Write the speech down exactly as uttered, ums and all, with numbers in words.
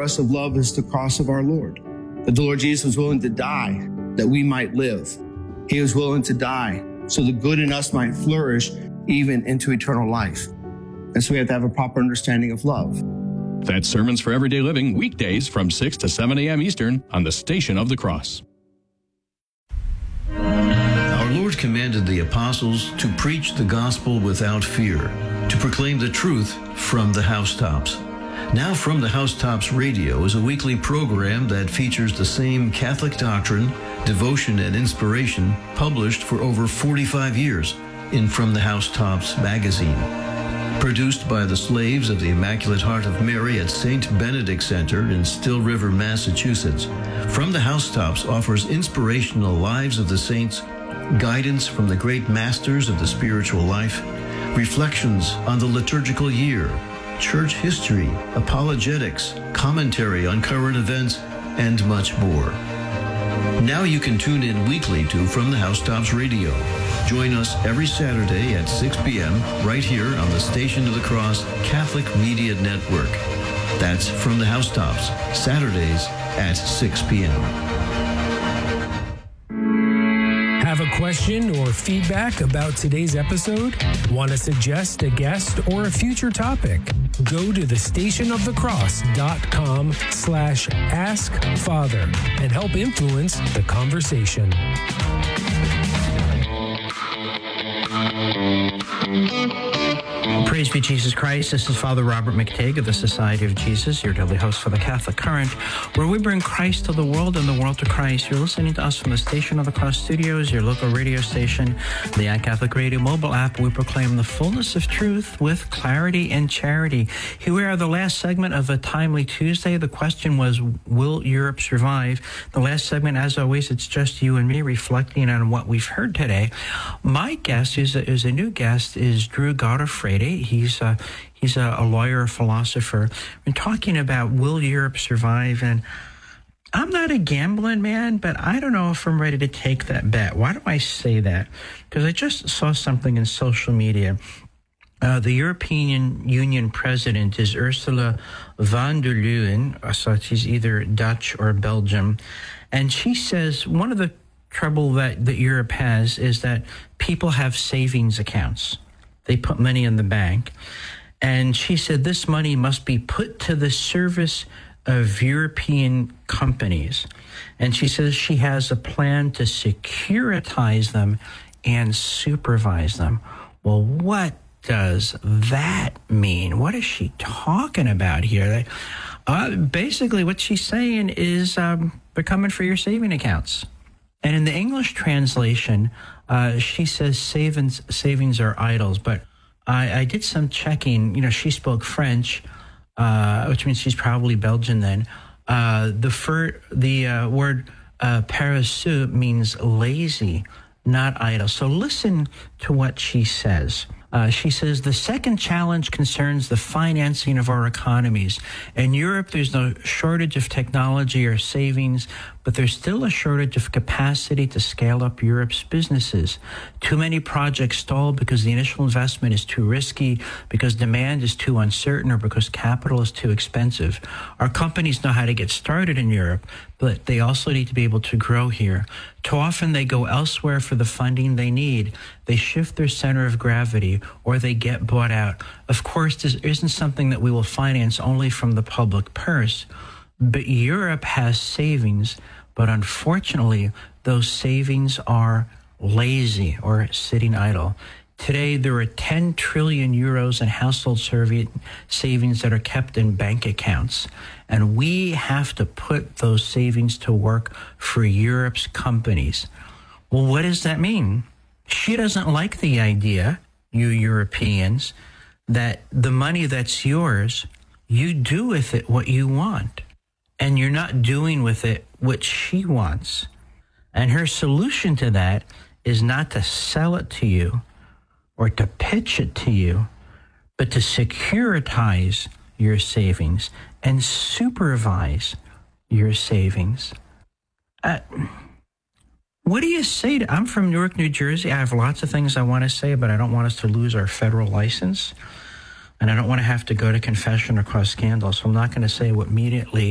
for us of love is the cross of our Lord. That the Lord Jesus was willing to die that we might live. He was willing to die so the good in us might flourish even into eternal life. And so we have to have a proper understanding of love. That's Sermons for Everyday Living, weekdays from six to seven a.m. Eastern on the Station of the Cross. Our Lord commanded the apostles to preach the gospel without fear, to proclaim the truth from the housetops. Now From the Housetops Radio is a weekly program that features the same Catholic doctrine, devotion, and inspiration published for over forty-five years in From the Housetops magazine. Produced by the slaves of the Immaculate Heart of Mary at Saint Benedict Center in Still River, Massachusetts, From the Housetops offers inspirational lives of the saints, guidance from the great masters of the spiritual life, reflections on the liturgical year, church history, apologetics, commentary on current events, and much more. Now you can tune in weekly to From the Housetops Radio. Join us every Saturday at six p.m. right here on the Station of the Cross Catholic Media Network. That's From the Housetops, Saturdays at six p.m. Have a question or feedback about today's episode? Want to suggest a guest or a future topic? Go to the station of the cross dot com slash ask father and help influence the conversation. Praise be Jesus Christ. This is Father Robert McTague of the Society of Jesus, your daily host for the Catholic Current, where we bring Christ to the world and the world to Christ. You're listening to us from the Station of the Cross Studios, your local radio station, the iCatholic Radio mobile app. We proclaim the fullness of truth with clarity and charity. Here we are, the last segment of a Timely Tuesday. The question was, will Europe survive? The last segment, as always, it's just you and me reflecting on what we've heard today. My guest is a, is a new guest, is Drew Gaudafrede. He's a, he's a, a lawyer, a philosopher. We're talking about will Europe survive? And I'm not a gambling man, but I don't know if I'm ready to take that bet. Why do I say that? Because I just saw something in social media. Uh, the European Union president is Ursula von der Leyen, so she's either Dutch or Belgium. And she says one of the trouble that, that Europe has is that people have savings accounts. They put money in the bank. And she said this money must be put to the service of European companies. And she says she has a plan to securitize them and supervise them. Well, what does that mean? What is she talking about here? Uh, basically, what she's saying is um, they're coming for your saving accounts. And in the English translation, uh, she says savings savings are idols. But I, I did some checking. You know, she spoke French, uh, which means she's probably Belgian then. Uh, the fir- the uh, word uh, paresseux means lazy, not idle. So listen to what she says. Uh, she says, the second challenge concerns the financing of our economies. In Europe, there's no shortage of technology or savings, but there's still a shortage of capacity to scale up Europe's businesses. Too many projects stall because the initial investment is too risky, because demand is too uncertain, or because capital is too expensive. Our companies know how to get started in Europe, but they also need to be able to grow here. Too often they go elsewhere for the funding they need. They shift their center of gravity, or they get bought out. Of course, this isn't something that we will finance only from the public purse. But Europe has savings, but unfortunately, those savings are lazy or sitting idle. Today, there are ten trillion euros in household savings that are kept in bank accounts. And we have to put those savings to work for Europe's companies. Well, what does that mean? She doesn't like the idea, you Europeans, that the money that's yours, you do with it what you want. And you're not doing with it what she wants. And her solution to that is not to sell it to you or to pitch it to you, but to securitize your savings and supervise your savings. Uh, what do you say to, I'm from Newark, New Jersey. I have lots of things I want to say, but I don't want us to lose our federal license. And I don't want to have to go to confession or cause scandal. So I'm not going to say what immediately